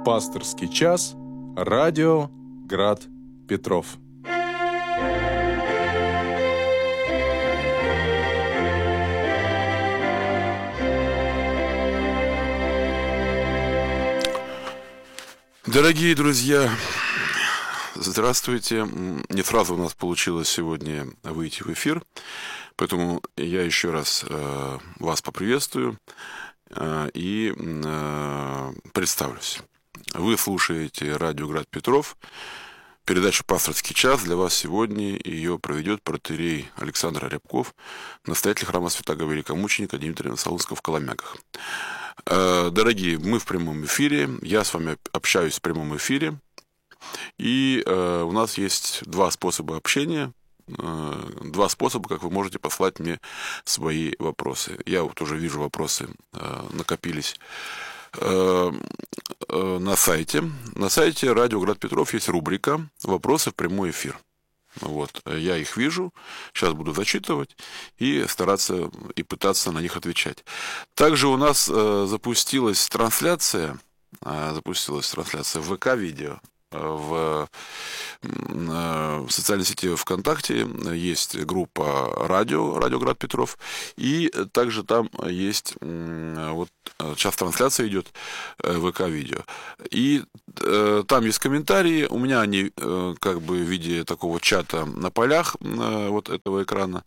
Пасторский час. Радио Град Петров. Дорогие друзья, здравствуйте. Не сразу у нас получилось сегодня выйти в эфир, поэтому я еще раз вас поприветствую и представлюсь. Вы слушаете радио Град Петров, передачу «Пасторский час». Для вас сегодня ее проведет протоиерей Александр Рябков, настоятель храма святаго великомученика Дмитрия Солунского в Коломяках. Дорогие, мы в прямом эфире, я с вами общаюсь в прямом эфире, и у нас есть два способа общения, два способа, как вы можете послать мне свои вопросы. Я вот уже вижу, вопросы накопились на сайте. На сайте радио Град Петров есть рубрика «Вопросы в прямой эфир». Вот, я их вижу, сейчас буду зачитывать и стараться и пытаться на них отвечать. Также у нас запустилась трансляция в ВК-видео. В социальной сети ВКонтакте есть группа радио Град Петров, и также там есть, вот сейчас трансляция идет, ВК-видео, и там есть комментарии, у меня они как бы в виде такого чата на полях вот этого экрана,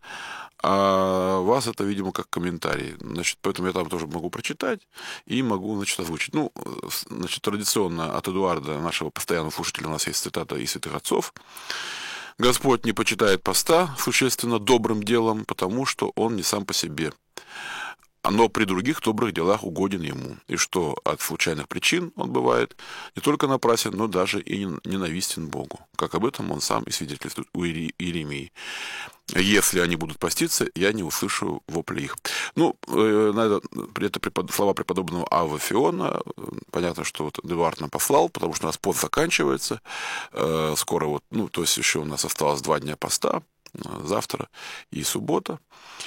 а у вас это, видимо, как комментарий. Значит, поэтому я там тоже могу прочитать и могу, значит, озвучить. Ну, значит, традиционно от Эдуарда, нашего постоянного слушателя, у нас есть цитата из святых отцов. «Господь не почитает поста существенно добрым делом, потому что он не сам по себе, но при других добрых делах угоден ему, и что от случайных причин он бывает не только напрасен, но даже и ненавистен Богу, как об этом он сам и свидетельствует у Иеремии. Если они будут поститься, я не услышу вопли их». Ну, это слова преподобного Авва Фиона. Понятно, что вот Эдуард нам послал, потому что у нас пост заканчивается. Скоро вот, ну, то есть еще у нас осталось 2 дня поста, завтра и суббота.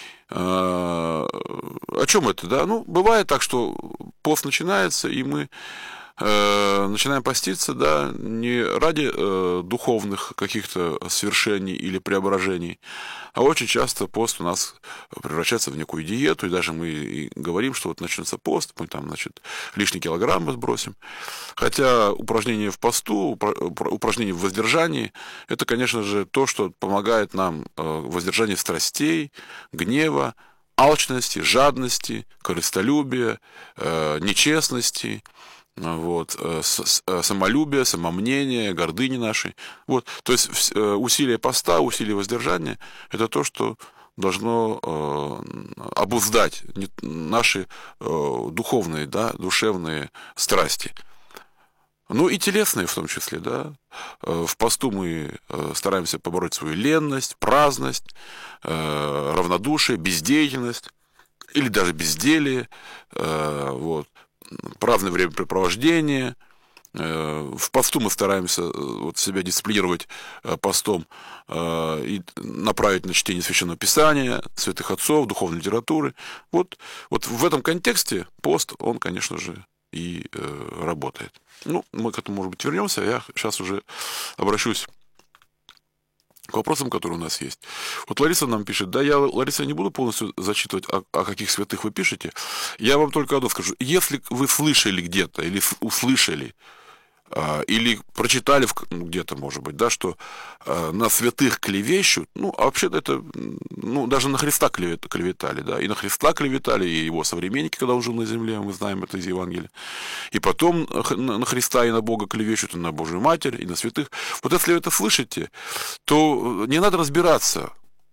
О чем это, да? Ну, бывает так, что пост начинается, и мы начинаем поститься, да, не ради духовных каких-то свершений или преображений, а очень часто пост у нас превращается в некую диету, и даже мы и говорим, что вот начнется пост, мы там, значит, лишние килограммы сбросим. Хотя упражнение в посту, упражнение в воздержании, это, конечно же, то, что помогает нам в воздержании страстей, гнева, алчности, жадности, корыстолюбия, нечестности, вот, самолюбие, самомнение, гордыни нашей. Вот, то есть усилие поста, усилие воздержания – это то, что должно обуздать наши духовные, да, душевные страсти. Ну и телесные в том числе, да. В посту мы стараемся побороть свою ленность, праздность, равнодушие, бездеятельность или даже безделие, вот. Праздное времяпрепровождение. В посту мы стараемся вот себя дисциплинировать постом и направить на чтение Священного Писания, святых отцов, духовной литературы. Вот в этом контексте пост, он, конечно же, и работает. Ну, мы к этому, может быть, вернемся. Я сейчас уже обращусь к вопросам, которые у нас есть. Вот Лариса нам пишет, да, Лариса, не буду полностью зачитывать, о каких святых вы пишете. Я вам только одно скажу. Если вы слышали где-то, или услышали, или прочитали где-то, может быть, да, что на святых клевещут, ну, а вообще-то это, ну, даже на Христа клеветали, да, и на Христа клеветали, и его современники, когда он жил на земле, мы знаем это из Евангелия, и потом на Христа и на Бога клевещут, и на Божию Матерь, и на святых. Вот если вы это слышите, то не надо разбираться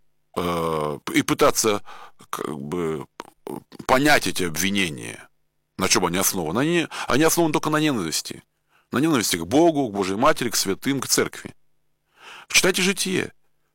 и пытаться, как бы, понять эти обвинения, на чем они основаны. Они основаны только на ненависти. На ненависти к Богу, к Божьей Матери, к святым, к церкви. Читайте житие.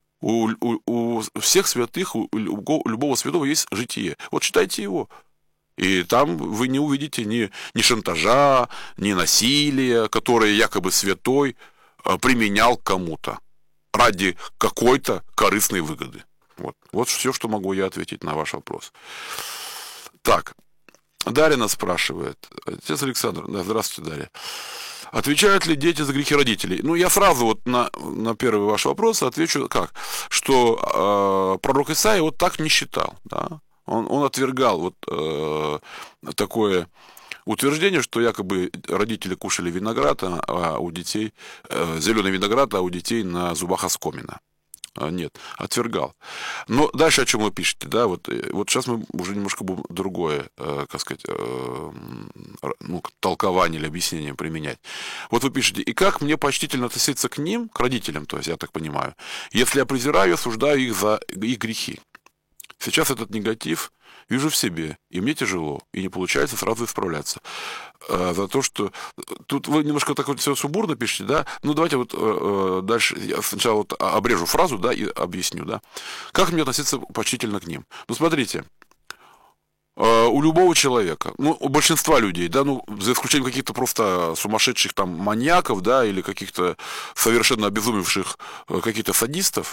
У всех святых, у любого святого есть житие. Вот читайте его. И там вы не увидите ни шантажа, ни насилия, которое якобы святой применял к кому-то ради какой-то корыстной выгоды. Вот все, что могу я ответить на ваш вопрос. Так, Дарья нас спрашивает. Отец Александр, да, здравствуйте, Дарья. Отвечают ли дети за грехи родителей? Ну, я сразу вот на первый ваш вопрос отвечу как, что пророк Исаия вот так не считал, да? Он отвергал вот такое утверждение, что якобы родители кушали виноград, а у детей зеленый виноград, а у детей на зубах оскомина. Нет, отвергал. Но дальше о чем вы пишете, да, вот сейчас мы уже немножко будем другое, как сказать, ну, толкование или объяснение применять. Вот вы пишете, и как мне почтительно относиться к ним, к родителям, то есть, я так понимаю, если я презираю и осуждаю их за их грехи. Сейчас этот негатив вижу в себе, и мне тяжело, и не получается сразу исправляться. За то, что... Тут вы немножко так вот все сумбурно пишете, да? Ну, давайте вот дальше я сначала вот обрежу фразу, да, и объясню, да? Как мне относиться почтительно к ним? Ну, смотрите, у любого человека, ну, у большинства людей, да, ну, за исключением каких-то просто сумасшедших там маньяков, да, или каких-то совершенно обезумевших каких-то садистов,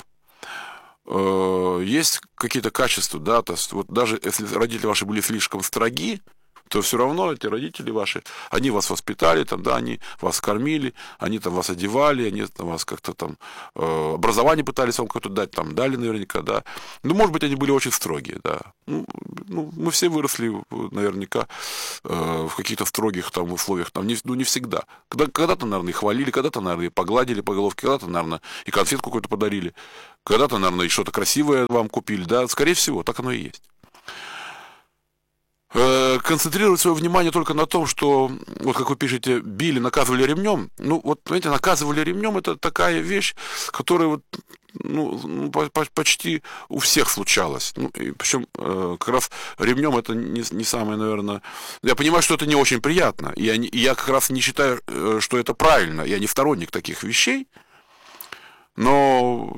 есть какие-то качества, да, то есть вот даже если родители ваши были слишком строги, то все равно эти родители ваши, они вас воспитали, там, да, они вас кормили, они там вас одевали, они там, вас как-то там образование пытались вам какое-то дать, там, дали наверняка, да. Ну, может быть, они были очень строгие, да. Ну мы все выросли наверняка в каких-то строгих там условиях, там, не всегда. Когда-то, наверное, и хвалили, когда-то, наверное, и погладили по головке, когда-то, наверное, и конфетку какую-то подарили, когда-то, наверное, и что-то красивое вам купили, да, скорее всего, так оно и есть. Концентрировать свое внимание только на том, что, вот как вы пишете, били, наказывали ремнем. Ну, вот, понимаете, наказывали ремнем — это такая вещь, которая вот, ну, почти у всех случалась. Ну, и причем как раз ремнем это не самое, наверное... Я понимаю, что это не очень приятно. И я как раз не считаю, что это правильно. Я не сторонник таких вещей. Но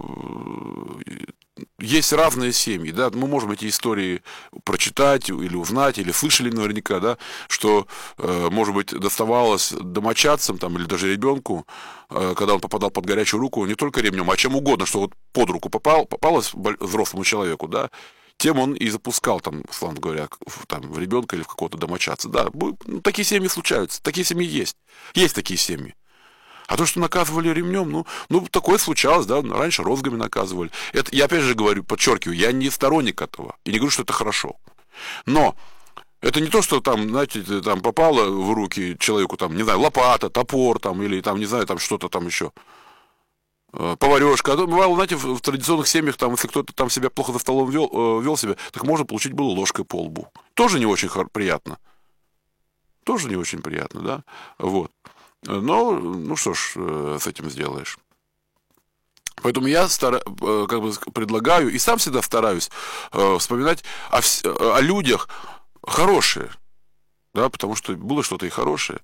есть разные семьи, да, мы можем эти истории прочитать или узнать, или слышали наверняка, да, что, может быть, доставалось домочадцам там, или даже ребенку, когда он попадал под горячую руку, не только ремнем, а чем угодно, что вот под руку попалось взрослому человеку, да, тем он и запускал, там, условно говоря, там, в ребенка или в какого-то домочадца. Да, ну, такие семьи случаются, такие семьи есть. Есть такие семьи. А то, что наказывали ремнем, ну, такое случалось, да, раньше розгами наказывали. Это, я опять же говорю, подчеркиваю, я не сторонник этого. И не говорю, что это хорошо. Но это не то, что там, знаете, там попало в руки человеку, там, не знаю, лопата, топор, там, или там, не знаю, там что-то там еще. Поварешка. А то бывало, знаете, в традиционных семьях, там, если кто-то там себя плохо за столом вел себя, так можно получить было ложкой по лбу. Тоже не очень приятно. Тоже не очень приятно, да. Вот. Но, ну что ж, с этим сделаешь. Поэтому я как бы предлагаю, и сам всегда стараюсь вспоминать о людях хорошие, да, потому что было что-то и хорошее.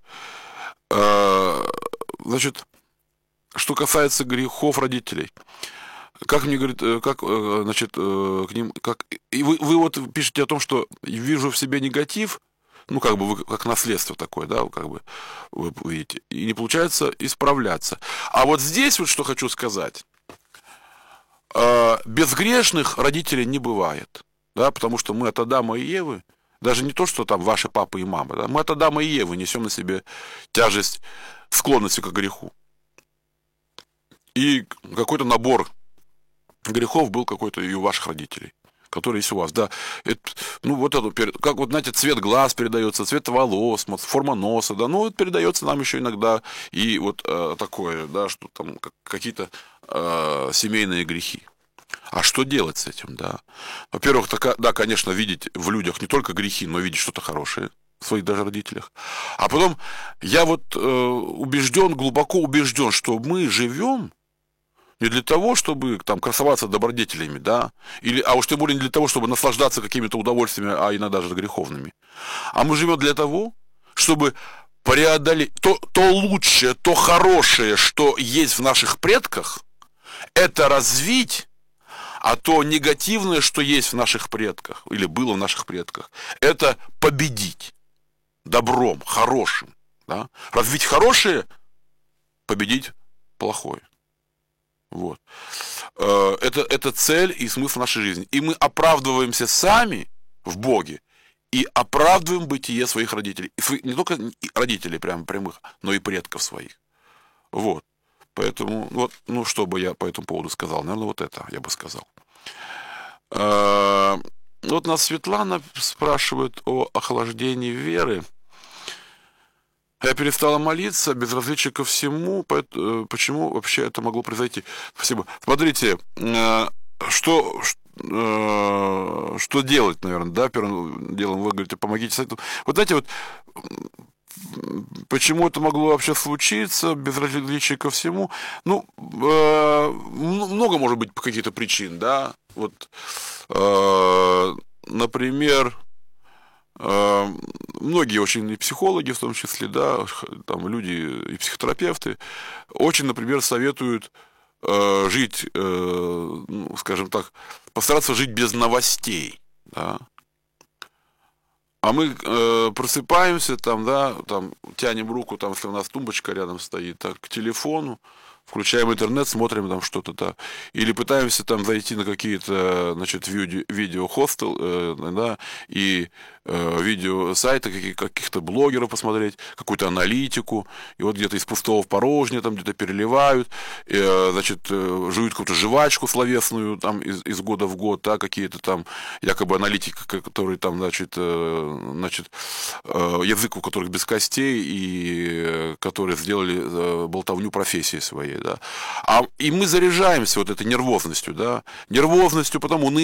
Значит, что касается грехов родителей, как мне говорит, как, значит, к ним, как, и вы вот пишете о том, что вижу в себе негатив. Ну, как бы вы, как наследство такое, да, как бы вы видите, и не получается исправляться. А вот здесь вот что хочу сказать. Безгрешных родителей не бывает, да, потому что мы от Адама и Евы, даже не то, что там ваши папы и мамы, да, мы от Адама и Евы несем на себе тяжесть склонности к греху. И какой-то набор грехов был какой-то и у ваших родителей, который есть у вас, да. Это, ну, вот это, как вот, знаете, цвет глаз передается, цвет волос, форма носа, да, ну, это передается нам еще иногда и вот такое, да, что там какие-то семейные грехи. А что делать с этим, да? Во-первых, да, конечно, видеть в людях не только грехи, но видеть что-то хорошее в своих даже родителях. А потом, я вот глубоко убежден, что мы живем не для того, чтобы там красоваться добродетелями, да, а уж тем более не для того, чтобы наслаждаться какими-то удовольствиями, а иногда даже греховными. А мы живем для того, чтобы преодолеть то лучшее, то хорошее, что есть в наших предках, это развить, а то негативное, что есть в наших предках, или было в наших предках, это победить добром, хорошим. Да? Развить хорошее, победить плохое. Вот. Это цель и смысл нашей жизни. И мы оправдываемся сами в Боге и оправдываем бытие своих родителей. Не только родителей прямо прямых, но и предков своих. Вот. Поэтому, вот, ну, что бы я по этому поводу сказал? Наверное, вот это я бы сказал. Вот нас Светлана спрашивает о охлаждении веры. Я перестала молиться, безразличие ко всему, почему вообще это могло произойти? Спасибо. Смотрите, что делать, наверное, да, первым делом вы говорите, помогите совету. Вот знаете, вот почему это могло вообще случиться, безразличие ко всему? Ну, много может быть каких-то причин, да. Вот, например, многие очень и психологи, в том числе, да, там люди и психотерапевты, очень, например, советуют жить, ну, скажем так, постараться жить без новостей, да. А мы просыпаемся, там, да, там, тянем руку, там, если у нас тумбочка рядом стоит, так, к телефону, включаем интернет, смотрим там что-то, да, или пытаемся там зайти на какие-то, значит, видео-хостел, да, и видео-сайты каких-то блогеров посмотреть, какую-то аналитику, и вот где-то из пустого в порожнее, там где-то переливают, значит, жуют какую-то жвачку словесную, там, из года в год, да, какие-то там якобы аналитики, которые там, значит, язык у которых без костей, и которые сделали болтовню профессии своей, да. И мы заряжаемся вот этой нервозностью, да, потом